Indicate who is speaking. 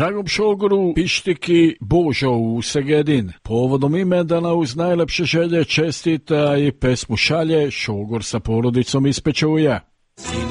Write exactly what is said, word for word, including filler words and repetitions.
Speaker 1: Dragom šogoru pištiki Božo u Segedin. Povodom imendana uz najlepše želje čestita i pesmu šalje šogor sa porodicom iz Pečuja.